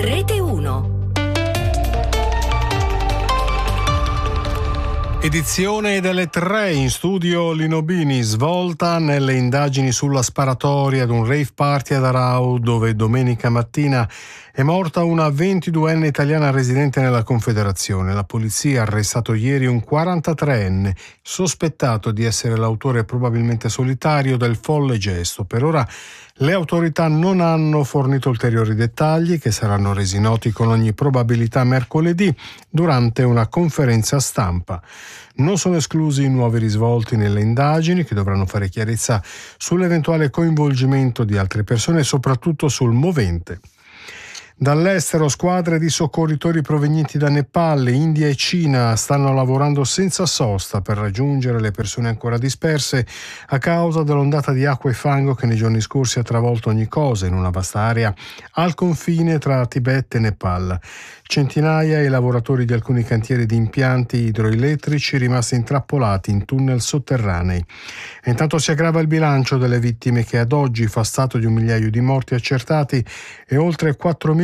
Rete 1. Edizione delle 3, in studio Lino Bini. Svolta nelle indagini sulla sparatoria ad un rave party ad Arau, dove domenica mattina è morta una 22enne italiana residente nella Confederazione. La polizia ha arrestato ieri un 43enne sospettato di essere l'autore probabilmente solitario del folle gesto. Per ora le autorità non hanno fornito ulteriori dettagli, che saranno resi noti con ogni probabilità mercoledì durante una conferenza stampa. Non sono esclusi nuovi risvolti nelle indagini, che dovranno fare chiarezza sull'eventuale coinvolgimento di altre persone e soprattutto sul movente. Dall'estero, squadre di soccorritori provenienti da Nepal, India e Cina stanno lavorando senza sosta per raggiungere le persone ancora disperse a causa dell'ondata di acqua e fango che nei giorni scorsi ha travolto ogni cosa in una vasta area al confine tra Tibet e Nepal. Centinaia i lavoratori di alcuni cantieri di impianti idroelettrici rimasti intrappolati in tunnel sotterranei. E intanto si aggrava il bilancio delle vittime, che ad oggi fa stato di 1 migliaio di morti accertati e oltre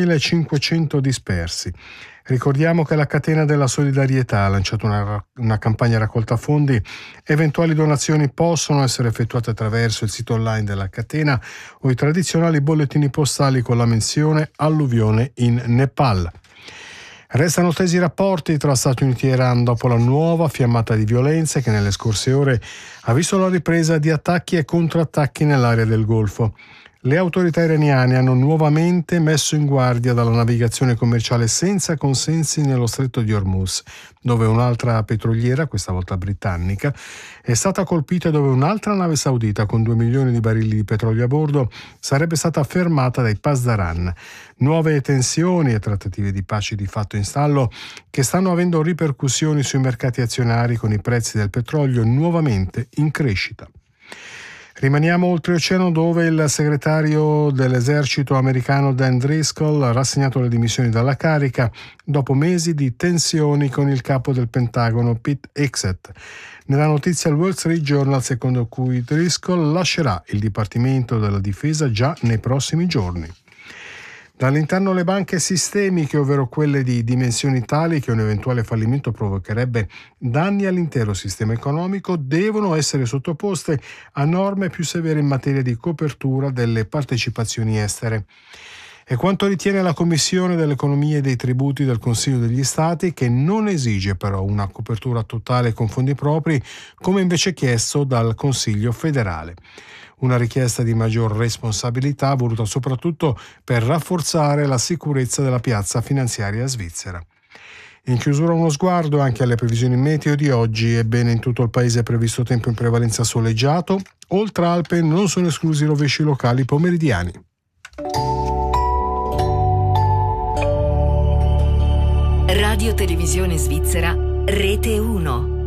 4.500 dispersi. Ricordiamo che la Catena della Solidarietà ha lanciato una campagna raccolta fondi. Eventuali donazioni possono essere effettuate attraverso il sito online della Catena o i tradizionali bollettini postali con la menzione alluvione in Nepal. Restano tesi i rapporti tra Stati Uniti e Iran dopo la nuova fiammata di violenze che nelle scorse ore ha visto la ripresa di attacchi e contrattacchi nell'area del Golfo. Le autorità iraniane hanno nuovamente messo in guardia dalla navigazione commerciale senza consensi nello stretto di Hormuz, dove un'altra petroliera, questa volta britannica, è stata colpita e dove un'altra nave saudita con 2 milioni di barili di petrolio a bordo sarebbe stata fermata dai Pasdaran. Nuove tensioni e trattative di pace di fatto in stallo che stanno avendo ripercussioni sui mercati azionari, con i prezzi del petrolio nuovamente in crescita. Rimaniamo oltreoceano, dove il segretario dell'esercito americano Dan Driscoll ha rassegnato le dimissioni dalla carica dopo mesi di tensioni con il capo del Pentagono Pete Hegseth. Nella notizia il Wall Street Journal, secondo cui Driscoll lascerà il Dipartimento della Difesa già nei prossimi giorni. Dall'interno le banche sistemiche, ovvero quelle di dimensioni tali che un eventuale fallimento provocherebbe danni all'intero sistema economico, devono essere sottoposte a norme più severe in materia di copertura delle partecipazioni estere. È quanto ritiene la Commissione dell'Economia e dei Tributi del Consiglio degli Stati, che non esige però una copertura totale con fondi propri, come invece chiesto dal Consiglio federale. Una richiesta di maggior responsabilità voluta soprattutto per rafforzare la sicurezza della piazza finanziaria svizzera. In chiusura uno sguardo anche alle previsioni meteo di oggi. Ebbene, in tutto il paese è previsto tempo in prevalenza soleggiato. Oltre Alpe non sono esclusi rovesci locali pomeridiani. Radio Televisione Svizzera, Rete 1.